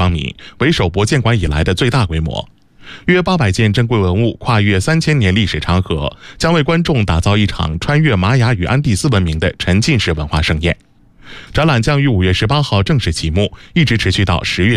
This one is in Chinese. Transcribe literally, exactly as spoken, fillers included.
方米，为首博建馆以来的最大规模。约八百件珍贵文物跨越三千年历史长河，将为观众打造一场穿越玛雅与安第斯文明的沉浸式文化盛宴。展览将于五月十八号正式启幕，一直持续到十月。